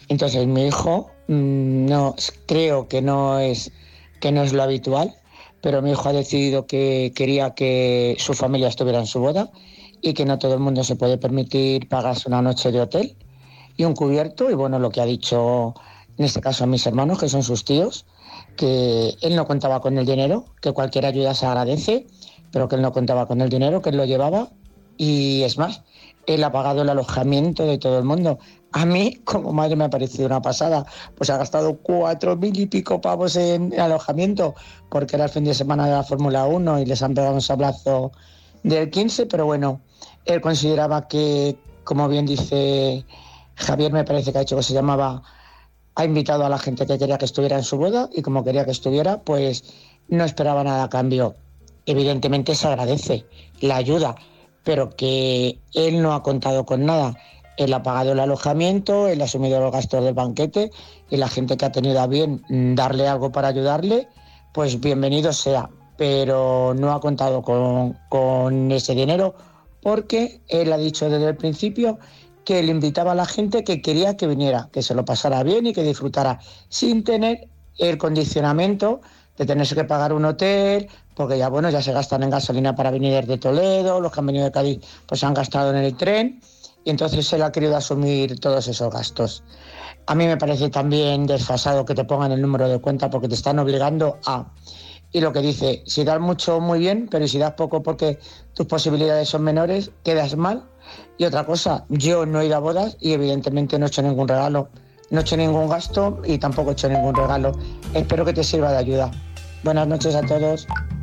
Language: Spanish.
Entonces mi hijo, no creo que no es lo habitual, pero mi hijo ha decidido que quería que su familia estuviera en su boda y que no todo el mundo se puede permitir pagarse una noche de hotel y un cubierto. Y bueno, lo que ha dicho en este caso a mis hermanos, que son sus tíos, que él no contaba con el dinero, que cualquier ayuda se agradece, pero que él no contaba con el dinero, que él lo llevaba. Y es más, él ha pagado el alojamiento de todo el mundo. A mí, como madre, me ha parecido una pasada. Pues ha gastado 4.000 y pico pavos en alojamiento, porque era el fin de semana de la Fórmula 1 y les han pegado un sablazo del 15, pero bueno, él consideraba que, como bien dice Javier, me parece que ha dicho que se llamaba, ha invitado a la gente que quería que estuviera en su boda y como quería que estuviera, pues no esperaba nada a cambio. Evidentemente se agradece la ayuda, pero que él no ha contado con nada. Él ha pagado el alojamiento, él ha asumido los gastos del banquete y la gente que ha tenido a bien darle algo para ayudarle, pues bienvenido sea. Pero no ha contado con ese dinero porque él ha dicho desde el principio que le invitaba a la gente que quería que viniera, que se lo pasara bien y que disfrutara, sin tener el condicionamiento de tenerse que pagar un hotel, porque ya bueno, ya se gastan en gasolina para venir desde Toledo, los que han venido de Cádiz pues se han gastado en el tren, y entonces él ha querido asumir todos esos gastos. A mí me parece también desfasado que te pongan el número de cuenta porque te están obligando a... Y lo que dice, si das mucho, muy bien, pero si das poco porque tus posibilidades son menores, quedas mal. Y otra cosa, yo no he ido a bodas y evidentemente no he hecho ningún regalo, no he hecho ningún gasto y tampoco he hecho ningún regalo. Espero que te sirva de ayuda. Buenas noches a todos.